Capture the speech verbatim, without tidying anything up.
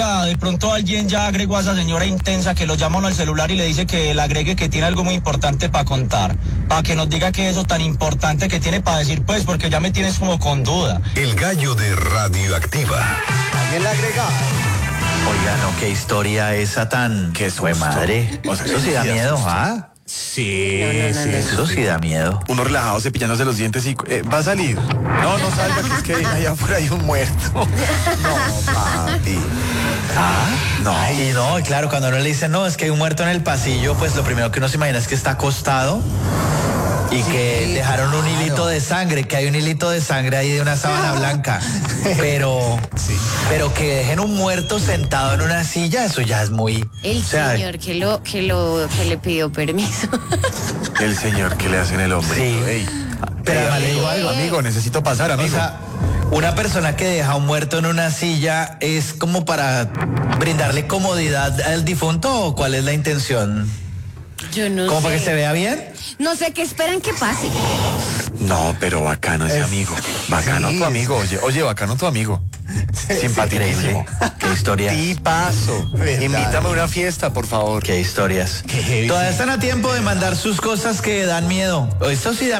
Oiga, de pronto alguien ya agregó a esa señora intensa que lo llama uno al celular y le dice que le agregue que tiene algo muy importante para contar, para que nos diga qué es eso tan importante que tiene para decir, pues, porque ya me tienes como con duda. El gallo de Radioactiva. ¿Alguien la agrega? Oiga, no, qué historia esa tan... Qué fue susto. madre. O sea, Eso sí da sí da miedo, susto. ¿ah? Sí, No, no, no, sí, no. Eso sí da miedo. Uno relajado cepillándose los dientes y eh, va a salir. No, no salga, que es que allá afuera hay un muerto. No, papi. Ah, No. y no, y claro, cuando uno le dice, no, es que hay un muerto en el pasillo, pues lo primero que uno se imagina es que está acostado y que dejaron un hilito de sangre, que hay un hilito de sangre ahí de una sábana blanca. Pero, Sí. pero que dejen un muerto sentado en una silla, eso ya es muy... El o sea, señor que lo, que lo, que le pidió permiso. El señor que le hacen el hombre. Sí. Ey. Pero Ey, además le amigo, digo algo. amigo, necesito pasar, O amigo. sea, una persona que deja un muerto en una silla es como para brindarle comodidad al difunto, ¿o cuál es la intención? Yo no ¿Como sé. para que se vea bien? No sé qué esperan que pase. No, pero bacano ese Es- amigo. Bacano sí, tu amigo. Oye, oye, bacano tu amigo. Simpaticísimo. Increíble. Qué historias. Tipazo. Invítame a una fiesta, por favor. Qué historias. Qué heavy. Todavía están a tiempo de mandar sus cosas que dan miedo. Esto sí da